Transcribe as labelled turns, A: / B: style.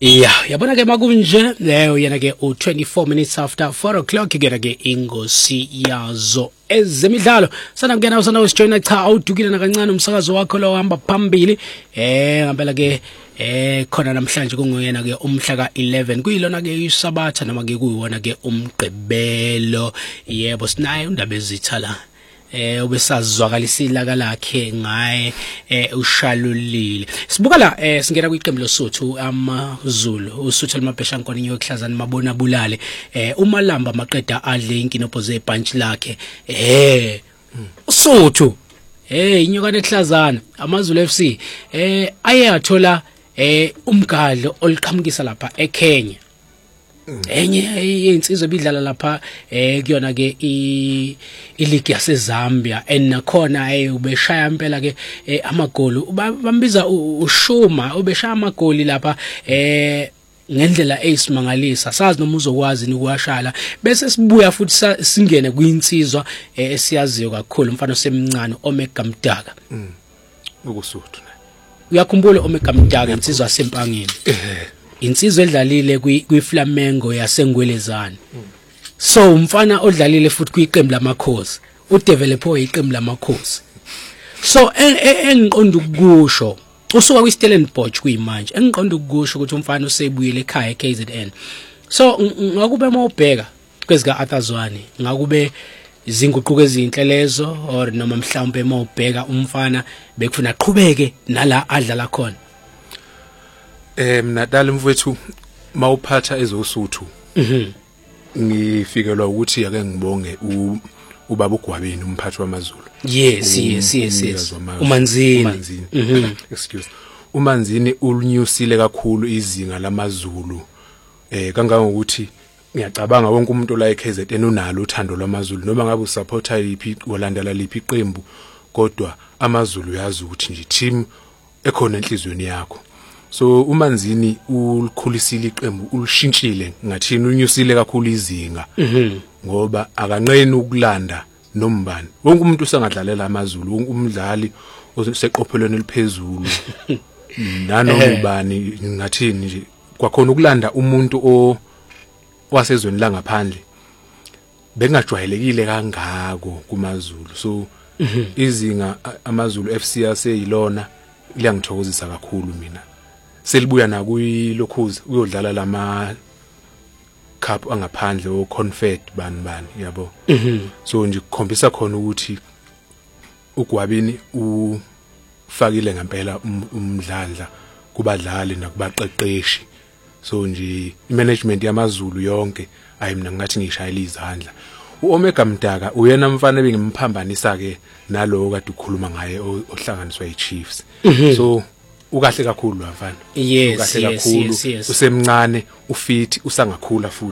A: Yeah, yabona ke makunje leyo yena ke u24 minutes after 4 o'clock igena ke ingosi yazo ezemidlalo sana kungena usana usijoina cha awudukile nakancane umsakazo wakho lo hamba phambili ngempela ke khona namhlanje kunguyena ke umhla ka11 kuyilona ke isabatha noma ke kuyiwona ke umgqibelo yebo sinayo indaba ezithala ubesazwakalisila kalakhe ngaye ushalulile sibuka la singena kwiqembu losuthu amaZulu usuthu limabhesha nkoni yokuhlazana mabona bulale umalamba maqeda adle inkinopho zebunch lakhe usuthu inyokane ehlazana amaZulu FC aye athola umgadlo oliqhamukisa lapha eKenya enye insizwe bidlala lapha kuyona ke ileague yaseZambia enakhona ubeshaya impela ke amagoli bambiza uShuma ubeshaya amagoli lapha ngendlela eyisimangaliso sazi noma uzokwazi ukuwashala bese sibuya futhi singene kwinsizwa esiyaziyo kakhulu umfana osemncane Omega Mdaka
B: ukusuthu
A: uyakhumbula Omega Mdaka insizwa sempangeni insizwe edlalile kwiFlamengo yaseNgwelezane so umfana odlalile futhi kwiqembu lamakhosi udevelopo iqembu lamakhosi so engiqonda ukusho usuka kwiStellenbosch kuyimanje engiqonda ukusho ukuthi umfana usebuyile ekhaya eKZN so ngakube mawubheka kwezika Athazwane ngakube izinguquko ezinhle lezo or noma mhlawumbe mawubheka umfana bekufuna aqhubeke nala adlala khona
B: Mnadala mfowethu mawuphatha ezosuthu ngifikelwa ukuthi ake ngibonge ubaba uGwabeni umphathi wamaZulu
A: yes uManzini
B: excuse uManzini ulinyusile kakhulu izinga lamaZulu kangangokuthi ngiyacabanga wonke umuntu la eKZN unalo uthando lwamaZulu noma ngabe usupporta liphi olandela liphi iqembu kodwa amaZulu yazi ukuthi nje team ekhona enhlizweni yakho so uManzini ulikhulisile iqembu ulishintshile ngathini unyusile kakhulu izinga ngoba akanqeni ukulanda nombani wonke umuntu usangadlalela amaZulu wonke umdlali oseqophelweni eliphezulu nanoma ubani ngathini nje kwakhona ukulanda umuntu wasezweni la ngaphandle bengajwayelekile kangako kumaZulu so izinga amaZulu FC aseyilona liyangithokozisa kakhulu mina selibuya na kuyilokhuza uyodlala lama cup angaphandle oConfed bani yabo so nje kukhombisa khona ukuthi uGwabini ufakile ngempela umdlandla kubadlali nakubaqeqeshi so nje imanagement yamaZulu yonke ayi mina ngathi ngishayela izandla uOmega Mdaka uyena mfana bengimphambanisa ke nalowo kade ukhuluma ngaye ohlanganiswa yiChiefs so ukahle kakhulu mfana
A: yes
B: usemncane ufit usangakhula futhi